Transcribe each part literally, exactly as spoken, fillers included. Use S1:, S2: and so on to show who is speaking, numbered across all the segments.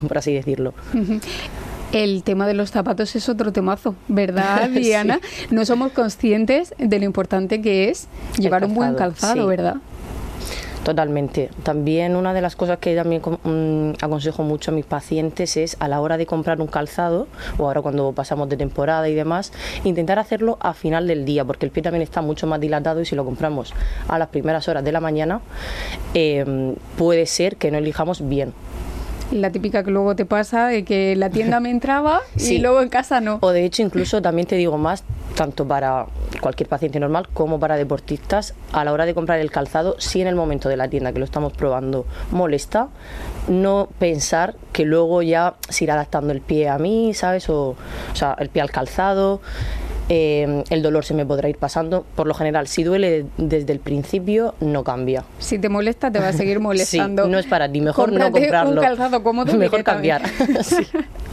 S1: por así decirlo.
S2: Uh-huh. El tema de los zapatos es otro temazo, ¿verdad, Diana? Sí. No somos conscientes de lo importante que es llevar calzado, un buen calzado, sí. ¿verdad?
S1: Totalmente. También una de las cosas que también um, aconsejo mucho a mis pacientes es, a la hora de comprar un calzado, o ahora cuando pasamos de temporada y demás, intentar hacerlo a final del día, porque el pie también está mucho más dilatado y si lo compramos a las primeras horas de la mañana, eh, puede ser que no elijamos bien.
S2: La típica que luego te pasa de que la tienda me entraba
S1: sí.
S2: y luego en casa no.
S1: O de hecho incluso también te digo más, tanto para cualquier paciente normal como para deportistas, a la hora de comprar el calzado, si en el momento de la tienda que lo estamos probando molesta, no pensar que luego ya se irá adaptando el pie a mí, ¿sabes? O, o sea, el pie al calzado. Eh, el dolor se me podrá ir pasando. Por lo general, si duele desde el principio, no cambia.
S2: Si te molesta, te va a seguir molestando.
S1: Sí, no es para ti, mejor
S2: Cómprate
S1: no comprarlo.
S2: un calzado cómodo.
S1: Mejor cambiar. Sí.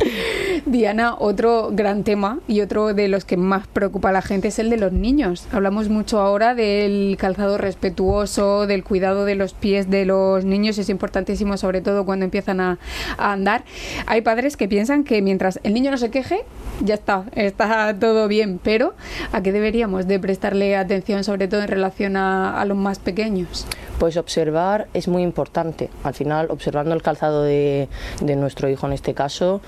S2: Diana, otro gran tema y otro de los que más preocupa a la gente es el de los niños. Hablamos mucho ahora del calzado respetuoso, del cuidado de los pies de los niños. Es importantísimo, sobre todo cuando empiezan a, a andar. Hay padres que piensan que mientras el niño no se queje, ya está, está todo bien. Pero ¿a qué deberíamos de prestarle atención, sobre todo en relación a, a los más pequeños?
S1: Pues observar es muy importante. Al final, observando el calzado de, de nuestro hijo en este caso,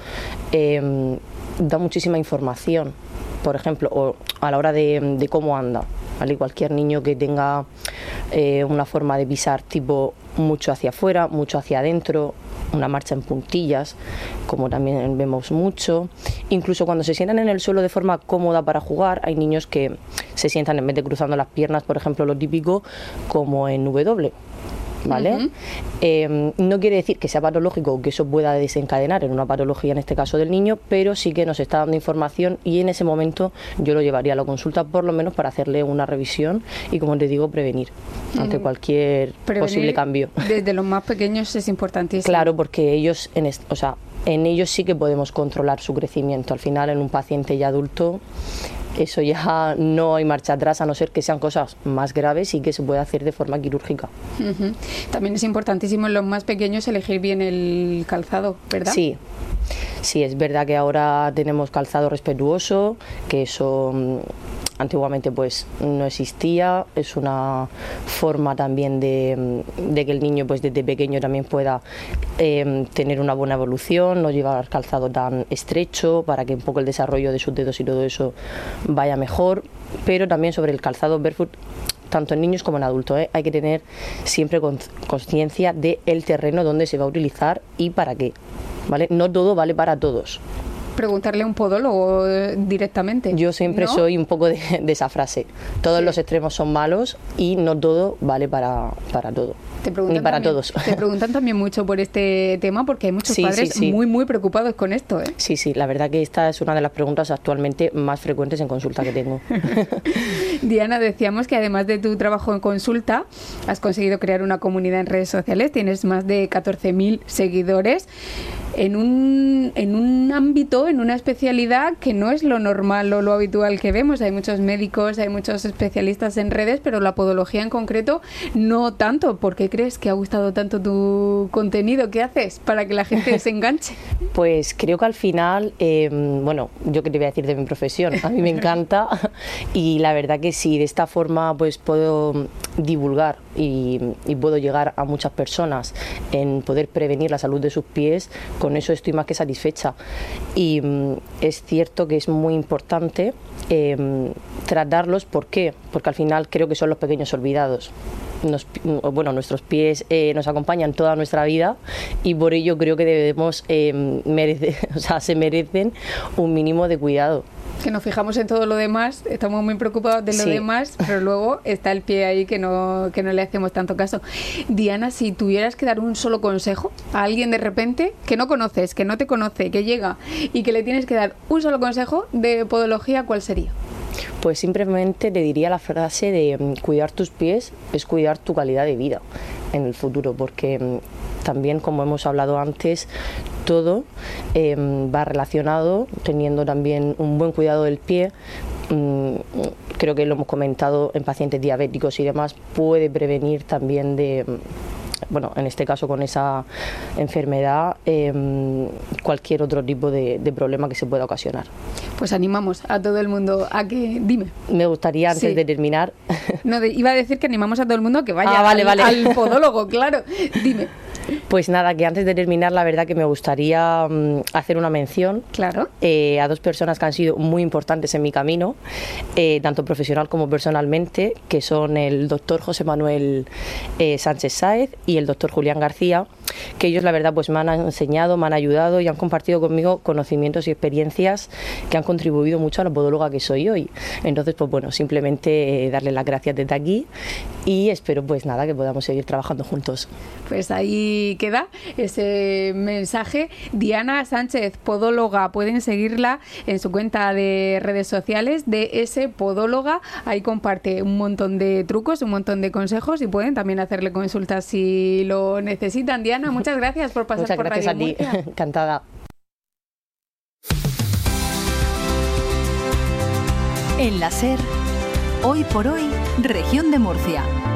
S1: eh, da muchísima información. Por ejemplo, o a la hora de, de cómo anda, ¿vale? Cualquier niño que tenga eh, una forma de pisar tipo mucho hacia afuera, mucho hacia adentro, una marcha en puntillas, como también vemos mucho. Incluso cuando se sientan en el suelo de forma cómoda para jugar, hay niños que se sientan en vez de cruzando las piernas, por ejemplo, lo típico, como en W. ¿Vale? Uh-huh. Eh, no quiere decir que sea patológico o que eso pueda desencadenar en una patología, en este caso del niño, pero sí que nos está dando información y en ese momento yo lo llevaría a la consulta por lo menos para hacerle una revisión y, como te digo, prevenir uh-huh. ante cualquier prevenir posible cambio.
S2: Desde los más pequeños es importantísimo.
S1: Claro, porque ellos, en est- o sea, en ellos sí que podemos controlar su crecimiento. Al final, en un paciente ya adulto, eso ya no hay marcha atrás, a no ser que sean cosas más graves y que se pueda hacer de forma quirúrgica.
S2: Uh-huh. También es importantísimo en los más pequeños elegir bien el calzado, ¿verdad?
S1: Sí, sí, es verdad que ahora tenemos calzado respetuoso, que eso antiguamente pues no existía. Es una forma también de, de que el niño pues desde pequeño también pueda eh, tener una buena evolución, no llevar calzado tan estrecho para que un poco el desarrollo de sus dedos y todo eso vaya mejor. Pero también sobre el calzado barefoot, tanto en niños como en adultos, ¿eh? hay que tener siempre conciencia del terreno donde se va a utilizar y para qué, ¿vale? No todo vale para todos.
S2: Preguntarle a un podólogo directamente.
S1: Yo siempre ¿no? soy un poco de, de esa frase. Todos sí. los extremos son malos y no todo vale para, para todo.
S2: Te preguntan
S1: Ni para
S2: también,
S1: todos.
S2: Te preguntan también mucho por este tema porque hay muchos
S1: sí,
S2: padres
S1: sí, sí.
S2: muy, muy preocupados con esto, ¿eh?
S1: Sí, sí, la verdad que esta es una de las preguntas actualmente más frecuentes en consulta que tengo.
S2: Diana, decíamos que además de tu trabajo en consulta, has conseguido crear una comunidad en redes sociales, tienes más de catorce mil seguidores. En un, en un ámbito, en una especialidad que no es lo normal o lo habitual que vemos. Hay muchos médicos, hay muchos especialistas en redes, pero la podología en concreto no tanto. ¿Por qué crees que ha gustado tanto tu contenido? ¿Qué haces para que la gente se enganche?
S1: Pues creo que al final, eh, bueno, yo qué te voy a decir de mi profesión, a mí me encanta y la verdad que sí, de esta forma pues puedo divulgar y, y puedo llegar a muchas personas en poder prevenir la salud de sus pies. Con eso estoy más que satisfecha y mm, es cierto que es muy importante eh, tratarlos. ¿Por qué? Porque al final creo que son los pequeños olvidados. Nos, bueno, nuestros pies eh, nos acompañan toda nuestra vida y por ello creo que debemos eh, merecer, o sea, se merecen un mínimo de cuidado.
S2: Que nos fijamos en todo lo demás, estamos muy preocupados de lo
S1: sí.
S2: demás, pero luego está el pie ahí que no, que no le hacemos tanto caso. Diana, si tuvieras que dar un solo consejo a alguien de repente que no conoces, que no te conoce, que llega y que le tienes que dar un solo consejo de podología, ¿cuál sería?
S1: Pues simplemente le diría la frase de cuidar tus pies es cuidar tu calidad de vida en el futuro, porque también, como hemos hablado antes, todo eh, va relacionado, teniendo también un buen cuidado del pie. Mm, creo que lo hemos comentado en pacientes diabéticos y demás, puede prevenir también de bueno, en este caso con esa enfermedad, eh, cualquier otro tipo de, de problema que se pueda ocasionar.
S2: Pues animamos a todo el mundo a que... Dime.
S1: Me gustaría, antes
S2: Sí.
S1: de terminar...
S2: No, de- iba a decir que animamos a todo el mundo a que vaya
S1: Ah, vale,
S2: al,
S1: vale.
S2: al podólogo, claro. Dime.
S1: Pues nada, que antes de terminar, la verdad que me gustaría mm, hacer una mención
S2: Claro.
S1: eh, a dos personas que han sido muy importantes en mi camino, eh, tanto profesional como personalmente, que son el doctor José Manuel eh, Sánchez Sáez y el doctor Julián García, que ellos la verdad pues me han enseñado, me han ayudado y han compartido conmigo conocimientos y experiencias que han contribuido mucho a la podóloga que soy hoy. Entonces, pues bueno, simplemente eh, darles las gracias desde aquí y espero pues nada, que podamos seguir trabajando juntos.
S2: Pues ahí queda ese mensaje. Diana Sánchez, podóloga, pueden seguirla en su cuenta de redes sociales de ese podóloga. Ahí comparte un montón de trucos, un montón de consejos y pueden también hacerle consultas si lo necesitan. Diana, muchas gracias por pasar
S1: Muchas
S2: por
S1: gracias
S2: Radio
S1: a ti,
S2: Murcia.
S1: encantada.
S3: En la SER, hoy por hoy, Región de Murcia.